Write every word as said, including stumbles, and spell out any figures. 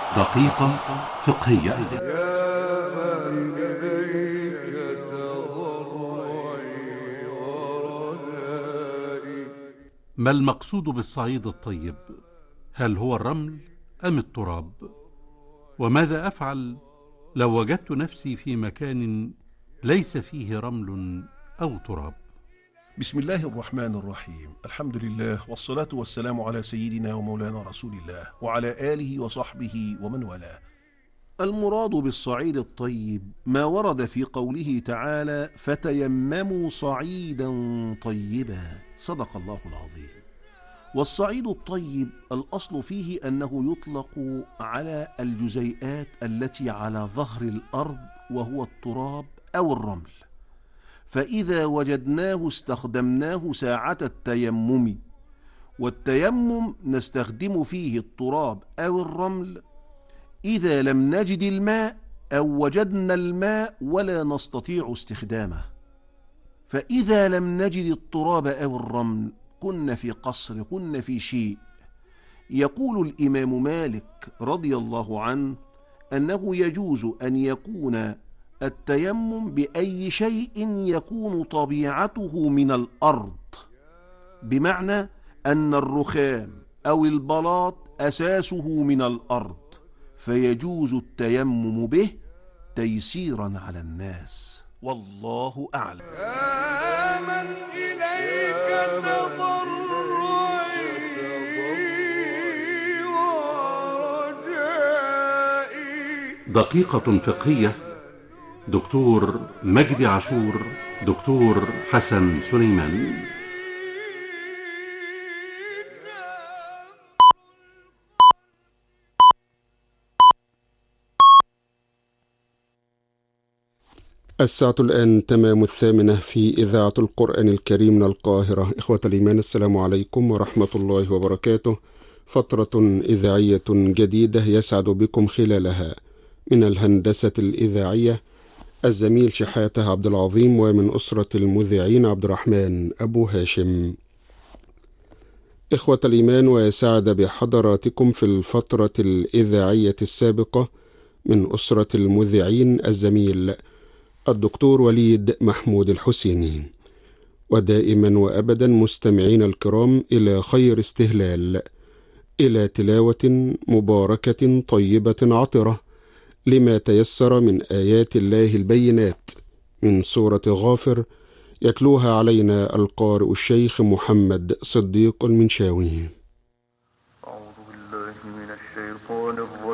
دقيقة فقهية. ما المقصود بالصعيد الطيب؟ هل هو الرمل أم التراب؟ وماذا أفعل لو وجدت نفسي في مكان ليس فيه رمل أو تراب؟ بسم الله الرحمن الرحيم. الحمد لله والصلاة والسلام على سيدنا ومولانا رسول الله وعلى آله وصحبه ومن والاه. المراد بالصعيد الطيب ما ورد في قوله تعالى: فتيمموا صعيدا طيبا. صدق الله العظيم. والصعيد الطيب الأصل فيه أنه يطلق على الجزيئات التي على ظهر الأرض، وهو التراب أو الرمل، فإذا وجدناه استخدمناه ساعة التيمم. والتيمم نستخدم فيه التراب أو الرمل إذا لم نجد الماء أو وجدنا الماء ولا نستطيع استخدامه. فإذا لم نجد التراب أو الرمل كنا في قصر، كنا في شيء. يقول الإمام مالك رضي الله عنه أنه يجوز أن يكون التيمم بأي شيء يكون طبيعته من الأرض، بمعنى أن الرخام أو البلاط أساسه من الأرض، فيجوز التيمم به تيسيرا على الناس، والله أعلم. يا من إليك تضرعي ورجائي. دقيقة فقهية. دكتور مجدي عاشور، دكتور حسن سليمان. الساعة الآن تمام الثامنة في إذاعة القرآن الكريم من القاهرة. إخوة الإيمان، السلام عليكم ورحمة الله وبركاته. فترة إذاعية جديدة يسعد بكم خلالها. من الهندسة الإذاعية الزميل شحاتة عبد العظيم، ومن أسرة المذيعين عبد الرحمن أبو هاشم. إخوة الإيمان، ويسعد بحضراتكم في الفترة الإذاعية السابقة من أسرة المذيعين الزميل الدكتور وليد محمود الحسيني. ودائما وأبدا مستمعين الكرام إلى خير استهلال، إلى تلاوة مباركة طيبة عطرة لما تيسر من آيات الله البينات من سورة غافر، يتلوها علينا القارئ الشيخ محمد صديق المنشاوي. أعوذ بالله من الشيطان الرجيم.